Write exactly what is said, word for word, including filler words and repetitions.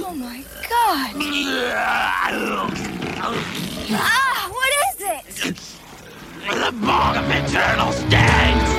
Oh, my God. Ah, what is it? The bog of eternal stench!